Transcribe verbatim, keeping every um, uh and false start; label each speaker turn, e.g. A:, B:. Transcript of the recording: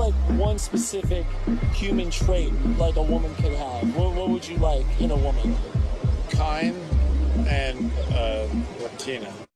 A: like one specific human trait like a woman could have, what, what would you like in a woman?
B: Kind and uh, Latina.